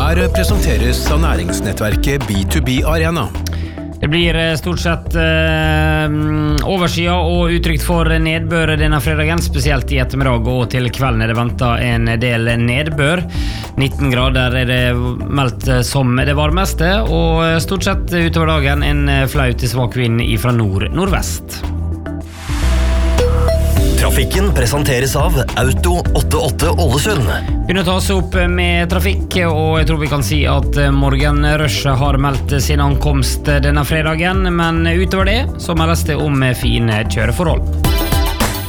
Her presenteres av næringsnettverket B2B Arena. Det blir stort sett overskyet og utrygt for nedbør denne fredagen, spesielt i ettermiddag og til kvelden er det ventet en del nedbør. 19 grader er det meldt som det varmeste, og stort sett utover dagen en flau til svak vind fra nord-nordvest. Trafikken presenteres av Auto 88 Ålesund. Begynner å ta seg opp med trafikk, og jeg tror vi kan si at morgenrushet har meldt sin ankomst denne fredagen, men utover det så meldes det om fine kjøreforhold.